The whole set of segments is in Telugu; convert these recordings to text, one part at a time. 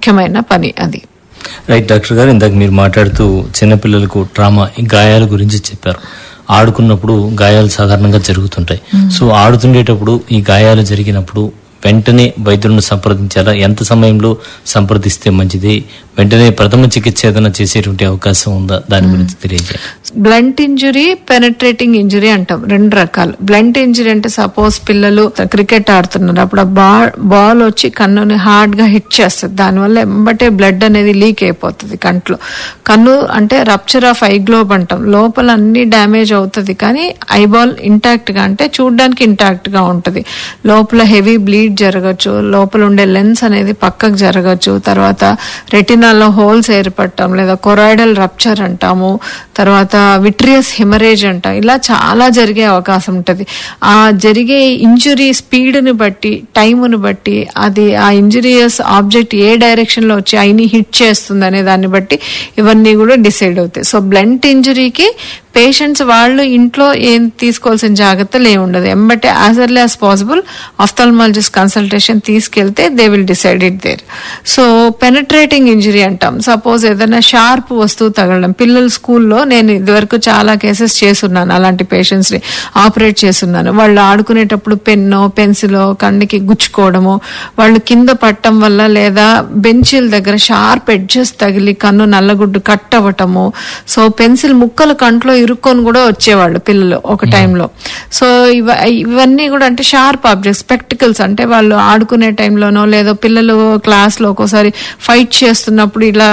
ముఖ్యమైన పని అది. రైట్ డాక్టర్ గారు, ఇందాక మీరు మాట్లాడుతూ చిన్నపిల్లలకు ట్రామా, ఈ గాయాల గురించి చెప్పారు. ఆడుకున్నప్పుడు గాయాలు సాధారణంగా జరుగుతుంటాయి. సో ఆడుతుండేటప్పుడు ఈ గాయాలు జరిగినప్పుడు వెంటనే వైద్యులను సంప్రదించాలా? ఎంత సమయంలో సంప్రదిస్తే మంచిది? వెంటనే ప్రథమ చికిత్స ఏదైనా చేసేటువంటి అవకాశం ఉందా? దాని గురించి తెలియజేయాలి. బ్లంట్ ఇంజురీ, పెనట్రేటింగ్ ఇంజురీ అంటాం. 2 రకాలు. బ్లంట్ ఇంజురీ అంటే సపోజ్ పిల్లలు క్రికెట్ ఆడుతున్నారు, అప్పుడు బాల్ వచ్చి కన్నుని హార్డ్ గా హిట్ చేస్తుంది, దానివల్ల ఎంబటే బ్లడ్ అనేది లీక్ అయిపోతుంది కంట్లో. కన్ను అంటే రప్చర్ ఆఫ్ ఐ గ్లోబ్ అంటాం. లోపల అన్ని డ్యామేజ్ అవుతుంది, కానీ ఐబాల్ ఇంటాక్ట్ గా అంటే చూడడానికి ఇంటాక్ట్ గా ఉంటది. లోపల హెవీ బ్లీడ్ జరగచ్చు, లోపల ఉండే లెన్స్ అనేది పక్కకు జరగచ్చు, తర్వాత రెటినాలో హోల్స్ ఏర్పడటం, లేదా కొరాయిడల్ రప్చర్ అంటాము, తర్వాత విట్రియస్ హెమరేజ్ అంటాం. ఇలా చాలా జరిగే అవకాశం ఉంటుంది. ఆ జరిగే ఇంజురీ స్పీడ్ ని బట్టి, టైమును బట్టి, అది ఆ ఇంజురియస్ ఆబ్జెక్ట్ ఏ డైరెక్షన్ లో వచ్చి ఐని హిట్ చేస్తుంది అనే దాన్ని బట్టి ఇవన్నీ కూడా డిసైడ్ అవుతాయి. సో బ్లంట్ ఇంజురీకి పేషెంట్స్ వాళ్ళు ఇంట్లో ఏం తీసుకోవాల్సిన జాగ్రత్తలు ఏమి ఉండదు. ఎంబటే as early as possible ophthalmologist consultation తీసుకెళ్తే they will decide it there. So penetrating injury అంటాం. సపోజ్ ఏదైనా షార్ప్ వస్తువు తగలడం. పిల్లల స్కూల్లో నేను ఇదివరకు చాలా కేసెస్ చేస్తున్నాను, అలాంటి పేషెంట్స్ ని ఆపరేట్ చేస్తున్నాను. వాళ్ళు ఆడుకునేటప్పుడు పెన్నో పెన్సిలో కన్నుకి గుచ్చుకోవడము, వాళ్ళు కింద పట్టడం వల్ల, లేదా బెంచీల దగ్గర షార్ప్ ఎడ్జెస్ తగిలి కన్ను నల్లగుడ్డు కట్ అవ్వటము. సో పెన్సిల్ ముక్కలు కంట్లో ఇరుక్కొని కూడా వచ్చేవాళ్ళు పిల్లలు ఒక టైంలో. సో ఇవన్నీ కూడా అంటే షార్ప్ ఆబ్జెక్ట్స్, స్పెక్టికల్స్ అంటే వాళ్ళు ఆడుకునే టైంలోనో, లేదో పిల్లలు క్లాస్ లో ఒక్కోసారి ఫైట్ చేస్తున్నప్పుడు ఇలా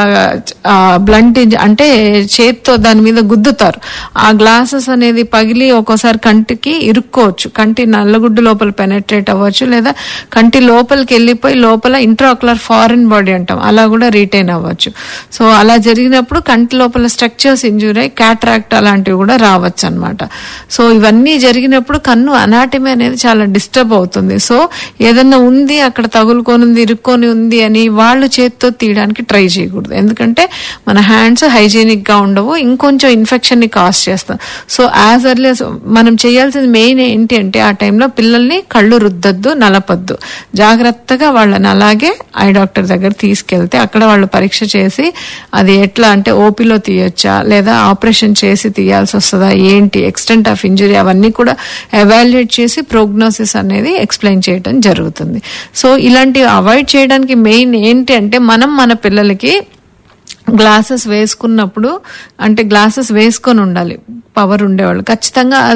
బ్లంట్ అంటే చేతితో దాని మీద గుద్దుతారు. ఆ గ్లాసెస్ అనేది పగిలి ఒక్కోసారి కంటికి ఇరుక్కోవచ్చు, కంటి నల్లగుడ్డు లోపల పెనట్రేట్ అవ్వచ్చు, లేదా కంటి లోపలికి వెళ్ళిపోయి లోపల ఇంట్రాక్యులర్ ఫారిన్ బాడీ అంటాం, అలా కూడా రీటైన్ అవ్వచ్చు. సో అలా జరిగినప్పుడు కంటి లోపల స్ట్రక్చర్స్ ఇంజూర్ అయ్యి క్యాట్రాక్ట్ అలాంటివి కూడా రావచ్చు అనమాట. సో ఇవన్నీ జరిగినప్పుడు కన్ను అనాటమీ అనేది చాలా డిస్టర్బ్ అవుతుంది. సో ఏదన్నా ఉంది అక్కడ తగులుకొని ఉంది, ఇరుక్కొని ఉంది అని వాళ్ళు చేతితో తీయడానికి ట్రై చేయకూడదు. ఎందుకంటే మన హ్యాండ్స్ హైజీనిక్ గా ఉండవు, ఇంకొంచెం ఇన్ఫెక్షన్ ని కాజ్ చేస్తాం. సో యాజ్ ఎర్లీ మనం చేయాల్సింది మెయిన్ ఏంటి అంటే ఆ టైంలో పిల్లల్ని కళ్ళు రుద్దద్దు, నలపద్దు. జాగ్రత్తగా వాళ్ళని అలాగే ఐ డాక్టర్ దగ్గర తీసుకెళ్తే అక్కడ వాళ్ళు పరీక్ష చేసి అది ఎట్లా అంటే ఓపీలో తీయొచ్చా, లేదా ఆపరేషన్ చేసి తీయాల్సి వస్తుందా, ఏంటి ఎక్స్టెంట్ ఆఫ్ ఇంజరీ, అవన్నీ కూడా ఎవాల్యుయేట్ చేసి ప్రోగ్నోసిస్ అనేది ఎక్స్ప్లెయిన్ చేయడం జరుగుతుంది. సో ఇలాంటివి అవాయిడ్ చేయడానికి మెయిన్ ఏంటి అంటే మనం మన పిల్లలకి గ్లాసెస్ వేసుకున్నప్పుడు అంటే గ్లాసెస్ వేసుకొని ఉండాలి. పవర్ ఉండేవాళ్ళు ఖచ్చితంగా అది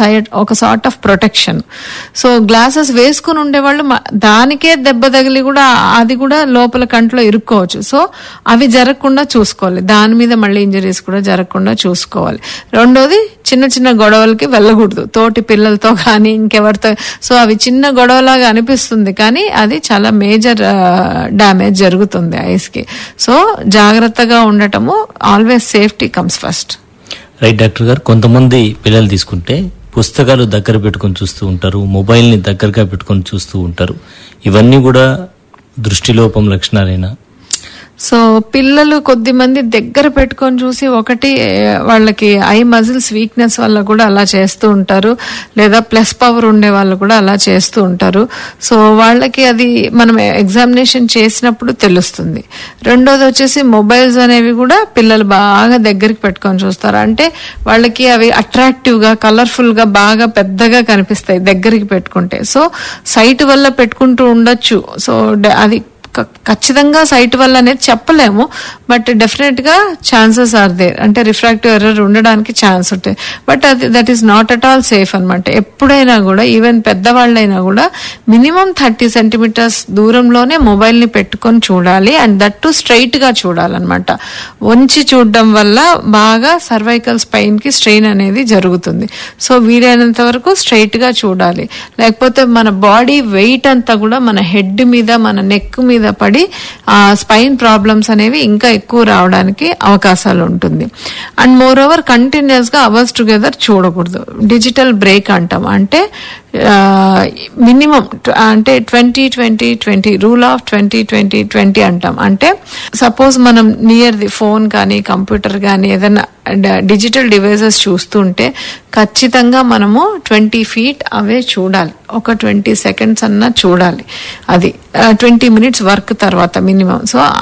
ఒక sort of protection. So glasses వేసుకుని ఉండేవాళ్ళు దానికే దెబ్బ తగిలి కూడా అది కూడా లోపల కంట్లో ఇరుక్కోవచ్చు. సో అవి జరగకుండా చూసుకోవాలి, దాని మీద మళ్ళీ ఇంజరీస్ కూడా జరగకుండా చూసుకోవాలి. రెండోది చిన్న చిన్న గొడవలకి వెళ్ళకూడదు, తోటి పిల్లలతో కానీ ఇంకెవరితో. సో అవి చిన్న గొడవలాగా అనిపిస్తుంది, కానీ అది చాలా మేజర్ డ్యామేజ్ జరుగుతుంది ఐస్ కి. సో జాగ్రత్తగా ఉండటము, always safety comes first. Right doctor గారు, కొంతమంది పిల్లలు తీసుకుంటే పుస్తకాలు దగ్గర పెట్టుకొని చూస్తూ ఉంటారు, మొబైల్ ని దగ్గరగా పెట్టుకొని చూస్తూ ఉంటారు. ఇవన్నీ కూడా దృష్టిలోపం లక్షణాలేనా? సో పిల్లలు కొద్ది మంది దగ్గర పెట్టుకొని చూసి, ఒకటి వాళ్ళకి ఐ మజిల్స్ వీక్నెస్ వల్ల కూడా అలా చేస్తూ ఉంటారు, లేదా ప్లస్ పవర్ ఉండే వాళ్ళు కూడా అలా చేస్తూ ఉంటారు. సో వాళ్ళకి అది మనం ఎగ్జామినేషన్ చేసినప్పుడు తెలుస్తుంది. రెండోది వచ్చేసి మొబైల్స్ అనేవి కూడా పిల్లలు బాగా దగ్గరికి పెట్టుకొని చూస్తారు. అంటే వాళ్ళకి అవి అట్రాక్టివ్ గా, కలర్ఫుల్ గా, బాగా పెద్దగా కనిపిస్తాయి దగ్గరికి పెట్టుకుంటే. సో సైట్ వల్ల పెట్టుకుంటూ ఉండొచ్చు. సో అది ఖచ్చితంగా సైట్ వల్ల అనేది చెప్పలేము, బట్ డెఫినెట్ గా ఛాన్సెస్ ఆర్ దేర్. అంటే రిఫ్రాక్టివ్ ఎర్రర్ ఉండడానికి ఛాన్స్ ఉంటాయి, బట్ అది that is not at all safe అనమాట. ఎప్పుడైనా కూడా ఈవెన్ పెద్దవాళ్ళైనా కూడా మినిమం 30 సెంటీమీటర్స్ దూరంలోనే మొబైల్ ని పెట్టుకొని చూడాలి. అండ్ దట్ టు స్ట్రైట్ గా చూడాలన్నమాట. వంచి చూడడం వల్ల బాగా సర్వైకల్ స్పైన్ కి స్ట్రెయిన్ అనేది జరుగుతుంది. సో వీలైనంత వరకు స్ట్రైట్ గా చూడాలి. లేకపోతే మన బాడీ వెయిట్ అంతా కూడా మన హెడ్ మీద, మన నెక్ మీద పడి ఆ స్పైన్ ప్రాబ్లమ్స్ అనేవి ఇంకా ఎక్కువ రావడానికి అవకాశాలు ఉంటుంది. అండ్ మోర్ ఓవర్ కంటిన్యూస్ గా అవర్స్ టుగెదర్ చూడకూడదు. డిజిటల్ బ్రేక్ అంటాం. అంటే మినిమం అంటే 20-20-20 రూల్ ఆఫ్ 20-20-20 అంటాం. అంటే సపోజ్ మనం నియర్ ది ఫోన్ కానీ కంప్యూటర్ కానీ ఏదైనా డిజిటల్ డివైసెస్ చూస్తుంటే ఖచ్చితంగా మనము 20 feet అవే చూడాలి. ఒక 20 seconds అన్నా చూడాలి. అది 20 minutes వర్క్ తర్వాత మినిమం. సో